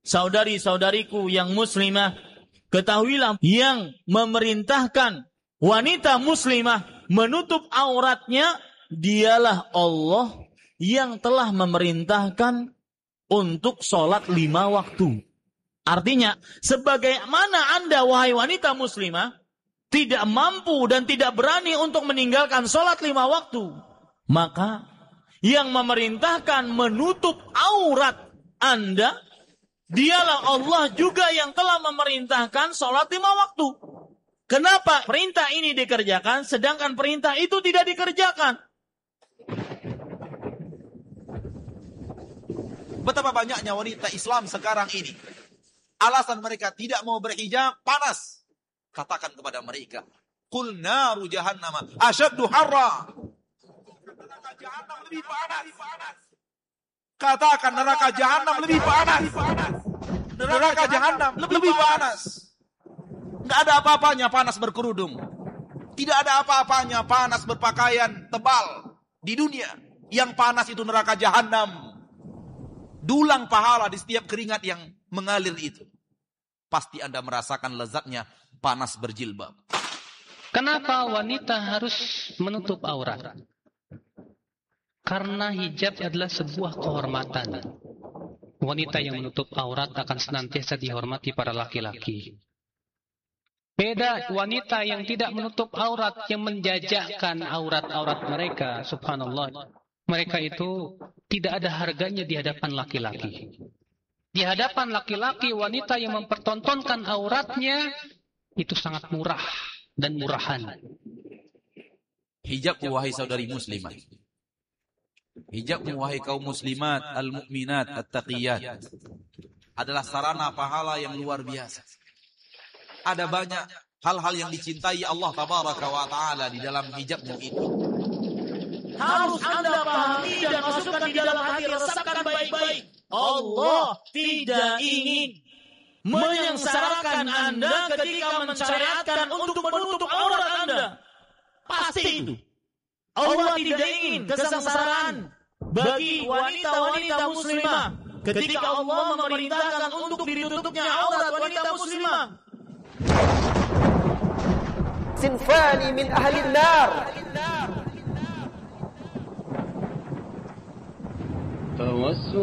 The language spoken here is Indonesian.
saudari-saudariku yang muslimah, ketahuilah yang memerintahkan wanita muslimah menutup auratnya dialah Allah yang telah memerintahkan untuk sholat 5 waktu. Artinya, sebagaimana Anda wahai wanita muslimah tidak mampu dan tidak berani untuk meninggalkan sholat 5 waktu, maka yang memerintahkan menutup aurat Anda dialah Allah juga yang telah memerintahkan sholat 5 waktu. Kenapa perintah ini dikerjakan sedangkan perintah itu tidak dikerjakan? Betapa banyaknya wanita Islam sekarang ini, alasan mereka tidak mau berhijab panas. Katakan kepada mereka, qul naru jahannam asyaddu harra. Neraka jahanam lebih panas. Katakan neraka jahanam lebih panas. Neraka jahanam lebih panas. Enggak ada apa-apanya panas berkerudung. Tidak ada apa-apanya panas berpakaian tebal di dunia. Yang panas itu neraka jahanam. Dulang pahala di setiap keringat yang mengalir itu. Pasti Anda merasakan lezatnya panas berjilbab. Kenapa wanita harus menutup aurat? Karena hijab adalah sebuah kehormatan. Wanita yang menutup aurat akan senantiasa dihormati para laki-laki. Beda wanita yang tidak menutup aurat, yang menjajakkan aurat-aurat mereka, subhanallah. Mereka itu tidak ada harganya di hadapan laki-laki. Di hadapan laki-laki, wanita yang mempertontonkan auratnya itu sangat murah dan murahan. Hijab wahai saudari muslimat. Hijab wahai kaum muslimat, al-mu'minat, at-taqiyat, adalah sarana pahala yang luar biasa. Ada banyak hal-hal yang dicintai Allah tabaraka wa ta'ala di dalam hijabmu itu. Harus Anda pahami dan masukkan di dalam hati, resapkan baik-baik. Allah tidak ingin menyengsarakan Anda ketika mensyariatkan untuk menutup aurat Anda. Pasti itu. Allah tidak ingin kesengsaraan bagi wanita-wanita muslimah ketika Allah memerintahkan untuk ditutupnya aurat wanita muslimah. Sinfani min ahli an-nar.